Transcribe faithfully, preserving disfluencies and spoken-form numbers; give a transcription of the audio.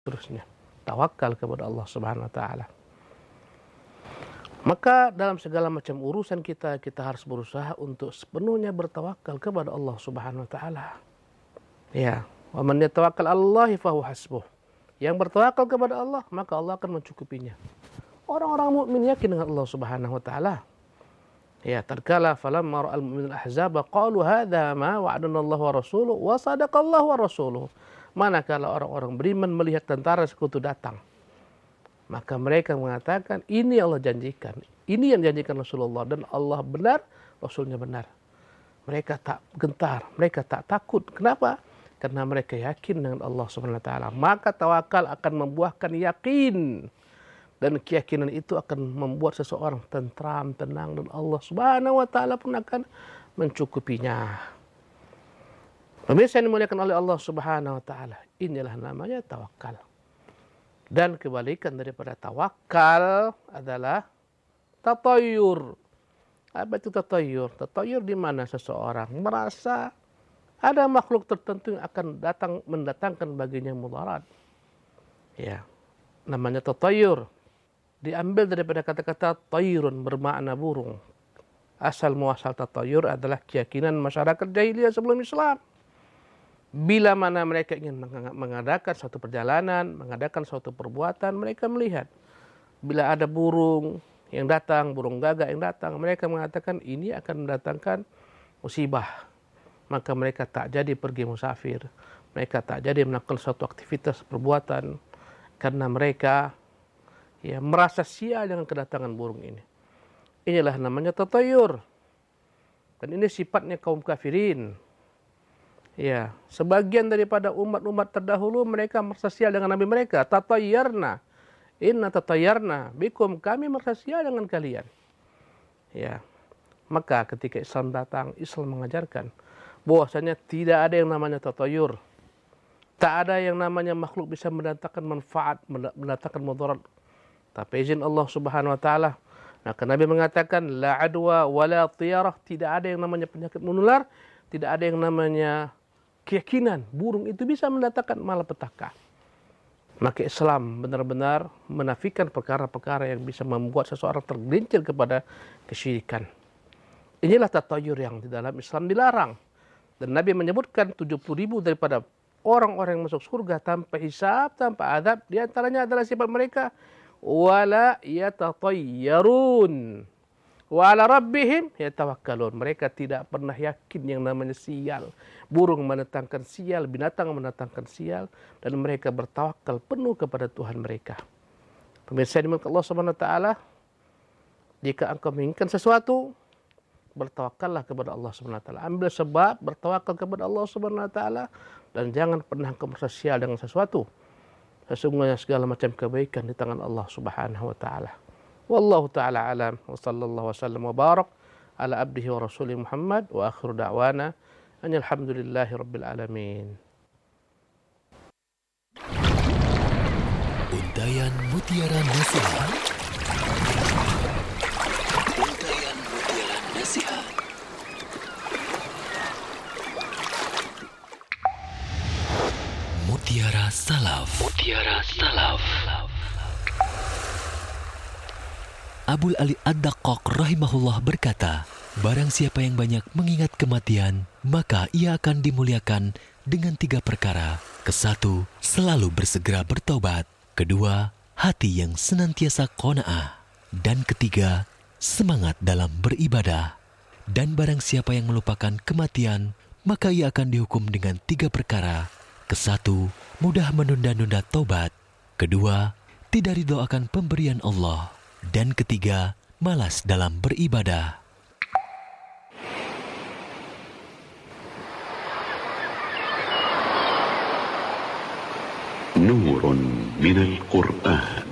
Terusnya tawakal kepada Allah Subhanahu wa taala. Maka dalam segala macam urusan kita, kita harus berusaha untuk sepenuhnya bertawakal kepada Allah Subhanahu wa taala. Ya, wa man yatawakkal 'alallahi fahuwa hasbuh. Yang bertawakal kepada Allah, maka Allah akan mencukupinya. Orang-orang mukmin yakin dengan Allah Subhanahu wa taala. Ya, tatkala falamma ra'al mu'minul ahzaba qalu hadza ma wa'adana Allah wa rasuluhu wa sadaqallahu wa rasuluhu. Manakala orang-orang beriman melihat tentara sekutu datang, maka mereka mengatakan, ini Allah janjikan, ini yang janjikan Rasulullah, dan Allah benar, Rasulnya benar. Mereka tak gentar, mereka tak takut. Kenapa? Karena mereka yakin dengan Allah Subhanahu wa taala. Maka tawakal akan membuahkan yakin, dan keyakinan itu akan membuat seseorang tentram, tenang, dan Allah Subhanahu wa taala pun akan mencukupinya. Pemirsa yang dimuliakan oleh Allah Subhanahu wa taala, inilah namanya tawakal. Dan kebalikan daripada tawakal adalah tatayur. Apa itu tatayur? Tatayur di mana seseorang merasa ada makhluk tertentu yang akan datang mendatangkan baginya mudarat. Ya, namanya tatayur. Diambil daripada kata-kata tayrun, bermakna burung. Asal muasal tatayur adalah keyakinan masyarakat jahiliyah sebelum Islam. Bila mana mereka ingin mengadakan suatu perjalanan, mengadakan suatu perbuatan, mereka melihat. Bila ada burung yang datang, burung gagak yang datang, mereka mengatakan ini akan mendatangkan musibah. Maka mereka tak jadi pergi musafir. Mereka tak jadi melakukan suatu aktivitas perbuatan. Karena mereka ya merasa sial dengan kedatangan burung ini. Inilah namanya tatayur. Dan ini sifatnya kaum kafirin. Ya, sebagian daripada umat-umat terdahulu mereka merasa sial dengan nabi mereka. Tatayyarna, inna tatayyarna bikum, kami merasa sial dengan kalian. Ya, maka ketika Islam datang, Islam mengajarkan bahwasanya tidak ada yang namanya tatayyur. Tak ada yang namanya makhluk bisa mendatangkan manfaat, mendatangkan mudarat. Tapi izin Allah Subhanahu wa taala. Maka Nabi mengatakan la adwa wala tiyarah, tidak ada yang namanya penyakit menular, tidak ada yang namanya keyakinan burung itu bisa mendatangkan malapetaka. Maka Islam benar-benar menafikan perkara-perkara yang bisa membuat seseorang tergelincir kepada kesyirikan. Inilah tatayur yang di dalam Islam dilarang. Dan Nabi menyebutkan tujuh puluh ribu daripada orang-orang yang masuk surga tanpa hisab, tanpa adab. Di antaranya adalah sifat mereka wala yatatayyarun wa ala rabbihim yatawakkalun. Mereka tidak pernah yakin yang namanya sial. Burung mendatangkan sial, binatang mendatangkan sial, dan mereka bertawakal penuh kepada Tuhan mereka. Pemirsa yang dimuliakan Allah Subhanahu wa taala, jika engkau menginginkan sesuatu, bertawakallah kepada Allah Subhanahu wa taala. Ambil sebab, bertawakal kepada Allah Subhanahu wa taala, dan jangan pernah engkau merasa sial dengan sesuatu. Sesungguhnya segala macam kebaikan di tangan Allah Subhanahu wa taala. Wallahu ta'ala alam, wa sallallahu wa sallam wa barak ala abdihi wa rasulih Muhammad, wa akhiru da'wana alhamdulillahi rabbil alamin. Untayan Mutiara Nasihat. Untayan Mutiara Nasihat. Mutiara Salaf. Mutiara Salaf. Abul Ali Ad-Daqqaq rahimahullah berkata, barang siapa yang banyak mengingat kematian, maka ia akan dimuliakan dengan tiga perkara. Kesatu, selalu bersegera bertobat. Kedua, hati yang senantiasa qanaah. Dan ketiga, semangat dalam beribadah. Dan barang siapa yang melupakan kematian, maka ia akan dihukum dengan tiga perkara. Kesatu, mudah menunda-nunda taubat. Kedua, tidak ridho akan pemberian Allah. Dan ketiga, malas dalam beribadah. نور من القرآن